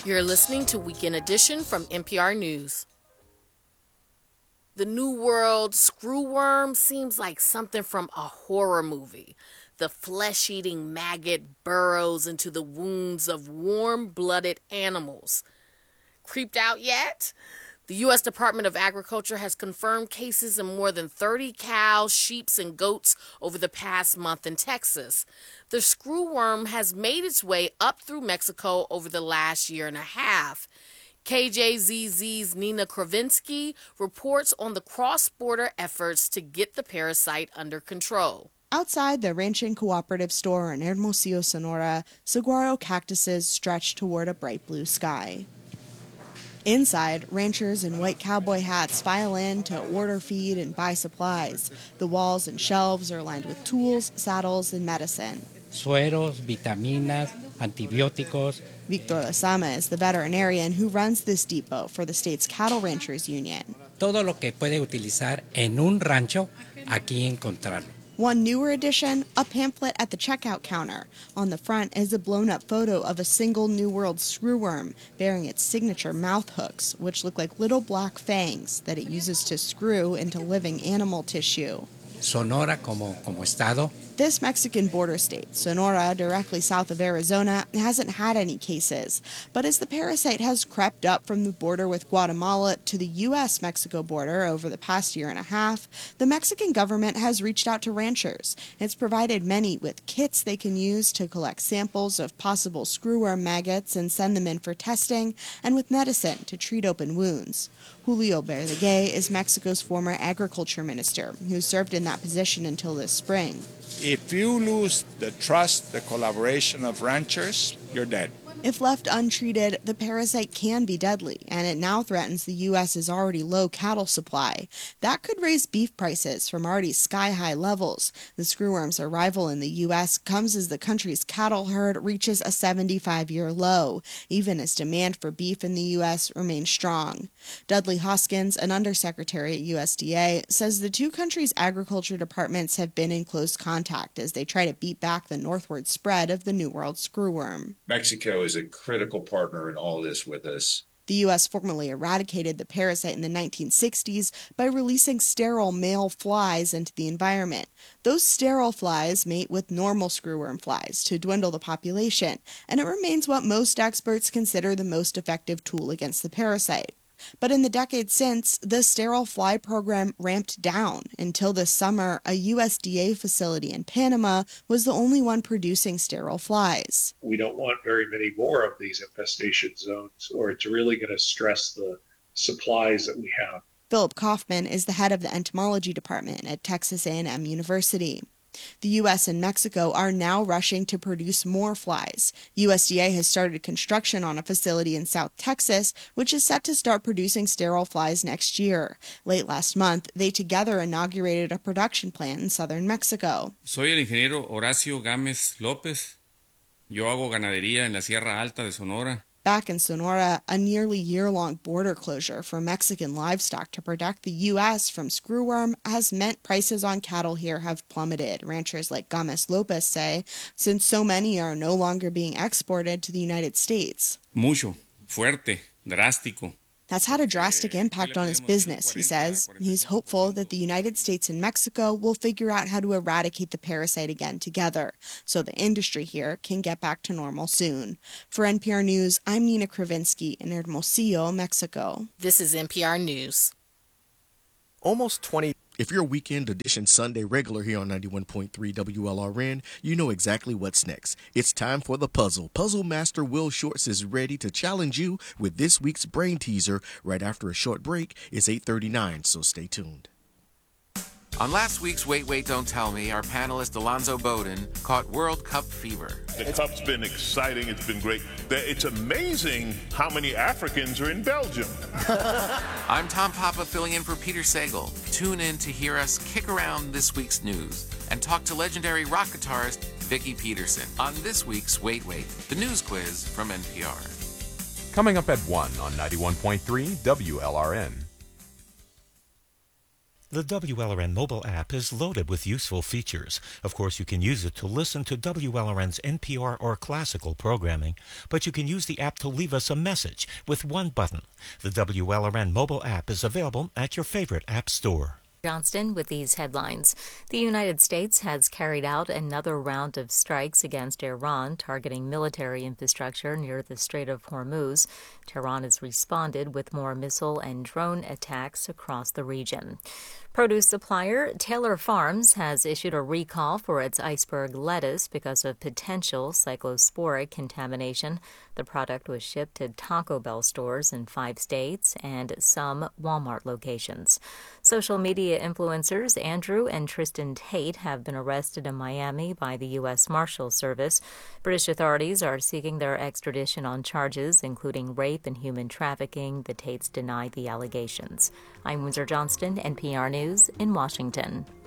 You're listening to Weekend Edition from NPR News. The New World screwworm seems like something from a horror movie. The flesh-eating maggot burrows into the wounds of warm-blooded animals. Creeped out yet? The U.S. Department of Agriculture has confirmed cases in more than 30 cows, sheep, and goats over the past month in Texas. The screwworm has made its way up through Mexico over the last year and a half. KJZZ's Nina Kravinsky reports on the cross-border efforts to get the parasite under control. Outside the Ranching Cooperative store in Hermosillo, Sonora, saguaro cactuses stretch toward a bright blue sky. Inside, ranchers in white cowboy hats file in to order feed and buy supplies. The walls and shelves are lined with tools, saddles, and medicine. Sueros, vitaminas, antibióticos. Victor Lezama is the veterinarian who runs this depot for the state's Cattle Ranchers Union. Todo lo que puede utilizar en un rancho, aquí encontrarlo. One newer addition, a pamphlet at the checkout counter. On the front is a blown-up photo of a single New World screwworm bearing its signature mouth hooks, which look like little black fangs that it uses to screw into living animal tissue. Sonora como estado. This Mexican border state, Sonora, directly south of Arizona, hasn't had any cases. But as the parasite has crept up from the border with Guatemala to the U.S.-Mexico border over the past year and a half, the Mexican government has reached out to ranchers. It's provided many with kits they can use to collect samples of possible screwworm maggots and send them in for testing, and with medicine to treat open wounds. Julio Verdaguer is Mexico's former agriculture minister, who served in that position until this spring. If you lose the trust, the collaboration of ranchers, you're dead. If left untreated, the parasite can be deadly, and it now threatens the U.S.'s already low cattle supply. That could raise beef prices from already sky-high levels. The screwworm's arrival in the U.S. comes as the country's cattle herd reaches a 75-year low, even as demand for beef in the U.S. remains strong. Dudley Hoskins, an undersecretary at USDA, says the two countries' agriculture departments have been in close contact as they try to beat back the northward spread of the New World screwworm. Mexico is a critical partner in all this with us. The U.S. formally eradicated the parasite in the 1960s by releasing sterile male flies into the environment. Those sterile flies mate with normal screwworm flies to dwindle the population, and it remains what most experts consider the most effective tool against the parasite. But in the decades since, the sterile fly program ramped down until this summer, a USDA facility in Panama was the only one producing sterile flies. We don't want very many more of these infestation zones, or it's really going to stress the supplies that we have. Philip Kaufman is the head of the entomology department at Texas A&M University. The U.S. and Mexico are now rushing to produce more flies. USDA has started construction on a facility in South Texas, which is set to start producing sterile flies next year. Late last month, they together inaugurated a production plant in southern Mexico. Soy el ingeniero Horacio Gámez López. Yo hago ganadería en la Sierra Alta de Sonora. Back in Sonora, a nearly year-long border closure for Mexican livestock to protect the U.S. from screwworm has meant prices on cattle here have plummeted, ranchers like Gámez López say, since so many are no longer being exported to the United States. Mucho, fuerte, drástico. That's had a drastic impact on his business, he says. He's hopeful that the United States and Mexico will figure out how to eradicate the parasite again together, so the industry here can get back to normal soon. For NPR News, I'm Nina Kravinsky in Hermosillo, Mexico. This is NPR News. Almost 20. If you're a Weekend Edition Sunday regular here on 91.3 WLRN, you know exactly what's next. It's time for the puzzle. Puzzle Master Will Shorts is ready to challenge you with this week's brain teaser right after a short break. It's 8:39, so stay tuned. On last week's Wait, Wait, Don't Tell Me, our panelist Alonzo Bowden caught World Cup fever. The Cup's been exciting. It's been great. It's amazing how many Africans are in Belgium. I'm Tom Papa filling in for Peter Sagal. Tune in to hear us kick around this week's news and talk to legendary rock guitarist Vicki Peterson on this week's Wait, Wait, the news quiz from NPR. Coming up at 1 on 91.3 WLRN. The WLRN mobile app is loaded with useful features. Of course, you can use it to listen to WLRN's NPR or classical programming, but you can use the app to leave us a message with one button. The WLRN mobile app is available at your favorite app store. Johnston with these headlines. The United States has carried out another round of strikes against Iran, targeting military infrastructure near the Strait of Hormuz. Tehran has responded with more missile and drone attacks across the region. Produce supplier Taylor Farms has issued a recall for its iceberg lettuce because of potential cyclosporic contamination. The product was shipped to Taco Bell stores in 5 states and some Walmart locations. Social media influencers Andrew and Tristan Tate have been arrested in Miami by the U.S. Marshal Service. British authorities are seeking their extradition on charges including rape and human trafficking. The Tates denied the allegations. I'm Windsor Johnston, NPR News in Washington.